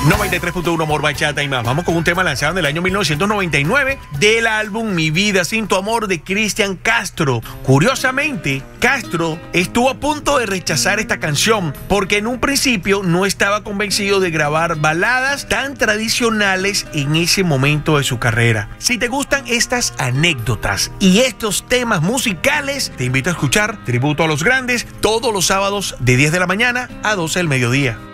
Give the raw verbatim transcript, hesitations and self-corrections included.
noventa y tres punto uno Amor, Bachata y más. Vamos con un tema lanzado en el año mil novecientos noventa y nueve del álbum Mi Vida Sin Tu Amor de Cristian Castro. Curiosamente, Castro estuvo a punto de rechazar esta canción porque en un principio no estaba convencido de grabar baladas tan tradicionales en ese momento de su carrera. Si te gustan estas anécdotas y estos temas musicales, te invito a escuchar Tributo a los Grandes todos los sábados de diez de la mañana a doce del mediodía.